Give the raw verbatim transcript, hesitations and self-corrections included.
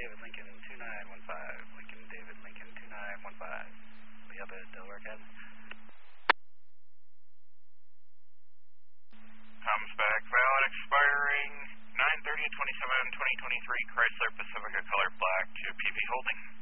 David Lincoln two nine one five. Lincoln David Lincoln two nine one five. We up at Delaware Academy. Comes back, valid expiring nine thirty twenty-seven twenty twenty-three Chrysler Pacifica color black to P V Holding.